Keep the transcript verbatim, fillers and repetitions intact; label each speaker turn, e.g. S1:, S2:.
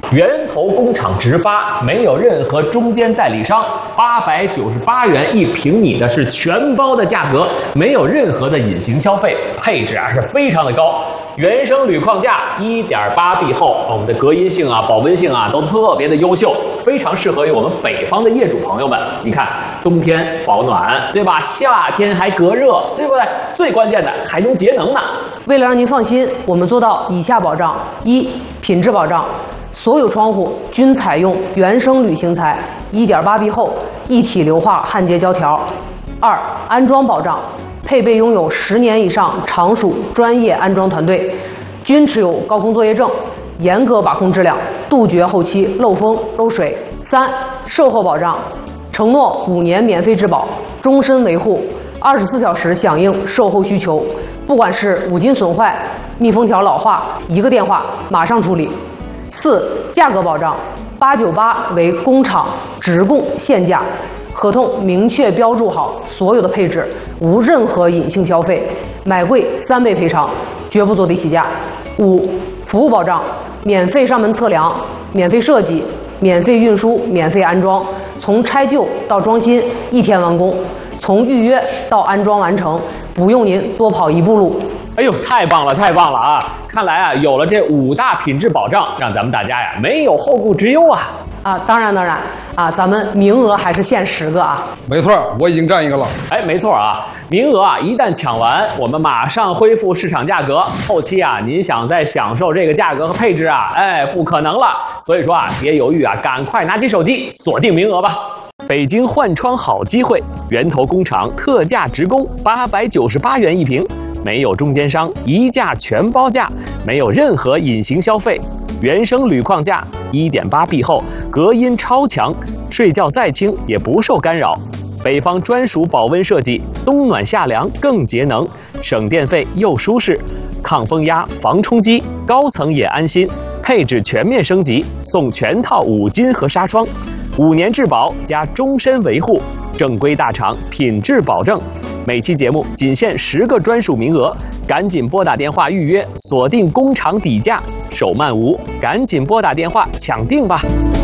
S1: 源头工厂直发，没有任何中间代理商，八百九十八元一平米的是全包的价格，没有任何的隐形消费，配置啊是非常的高。原生铝框架 一点八 B 厚，我们的隔音性啊、保温性啊都特别的优秀，非常适合于我们北方的业主朋友们。你看，冬天保暖，对吧？夏天还隔热，对不对？最关键的还能节能呢。
S2: 为了让您放心，我们做到以下保障：一、品质保障，所有窗户均采用原生铝型材 一点八 B 厚一体硫化焊接胶条；二、安装保障，配备拥有十年以上常属专业安装团队，均持有高空作业证，严格把控质量，杜绝后期漏风漏水。三、售后保障，承诺五年免费质保，终身维护，二十四小时响应售后需求，不管是五金损坏、密封条老化，一个电话马上处理。四、价格保障，八九八为工厂直供现价，合同明确标注好所有的配置，无任何隐性消费，买贵三倍赔偿，绝不坐地起价。五、服务保障，免费上门测量，免费设计，免费运输，免费安装，从拆旧到装新一天完工，从预约到安装完成，不用您多跑一步路。
S1: 哎呦，太棒了，太棒了啊！看来啊，有了这五大品质保障，让咱们大家呀没有后顾之忧啊！
S2: 啊，当然当然啊，咱们名额还是限十个啊。
S3: 没错，我已经占一个了。
S1: 哎，没错啊，名额啊一旦抢完，我们马上恢复市场价格。后期啊，您想再享受这个价格和配置啊，哎，不可能了。所以说啊，别犹豫啊，赶快拿起手机锁定名额吧。北京换窗好机会，源头工厂特价直供，八百九十八元一平。没有中间商，一价全包价，没有任何隐形消费。原生铝框架 一点八 B 厚，隔音超强，睡觉再轻也不受干扰。北方专属保温设计，冬暖夏凉更节能，省电费又舒适，抗风压、防冲击，高层也安心。配置全面升级，送全套五金和纱窗，五年质保加终身维护，正规大厂，品质保证。每期节目仅限十个专属名额，赶紧拨打电话预约，锁定工厂底价，手慢无，赶紧拨打电话抢定吧。